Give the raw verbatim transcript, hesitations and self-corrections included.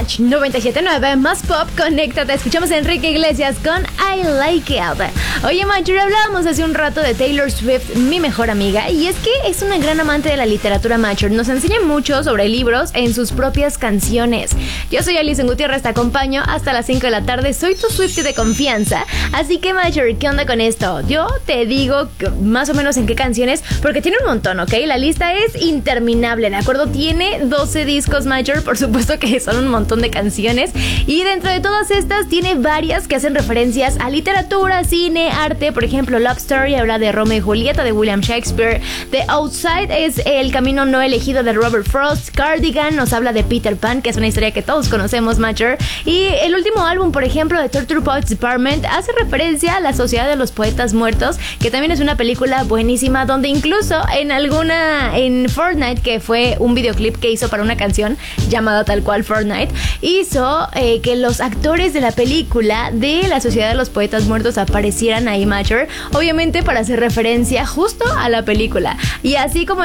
Match noventa y siete punto nueve, más pop, conéctate. Escuchamos a Enrique Iglesias con I Like It. Oye, Matcher, hablábamos hace un rato de Taylor Swift, mi mejor amiga, y es que es una gran amante de la literatura, Matcher. Nos enseña mucho sobre libros en sus propias canciones. Yo soy Alison Gutiérrez, te acompaño hasta las cinco de la tarde. Soy tu Swiftie de confianza. Así que, Matcher, ¿qué onda con esto? Yo te digo que más o menos en qué canciones, porque tiene un montón, ¿ok? La lista es interminable, ¿de acuerdo? Tiene doce discos, Matcher, por supuesto que son un montón de canciones. Y dentro de todas estas tiene varias que hacen referencias a literatura, cine, arte. Por ejemplo, Love Story habla de Romeo y Julieta de William Shakespeare. The Outside es El camino no elegido de Robert Frost. Cardigan nos habla de Peter Pan, que es una historia que todos conocemos, Matcher. Y el último álbum, por ejemplo, de Torture Poets Department, hace referencia a La Sociedad de los Poetas Muertos, que también es una película buenísima, donde incluso en alguna, en Fortnite, que fue un videoclip que hizo para una canción llamada tal cual Fortnite, hizo eh, que los actores de la película de La Sociedad de los Poetas Muertos aparecieran ahí, Matcher, obviamente para hacer referencia justo a la película. Y así como